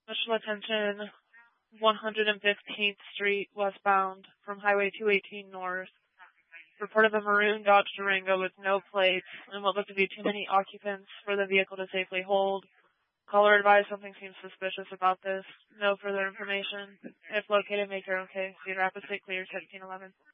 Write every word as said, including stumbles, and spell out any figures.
Special attention, one hundred fifteenth Street westbound from Highway two eighteen north. Report of a maroon Dodge Durango with no plates and what look to be too many occupants for the vehicle to safely hold. Caller advised something seems suspicious about this. No further information. If located, make your own case. Cedar Rapids State Clear, seventeen eleven.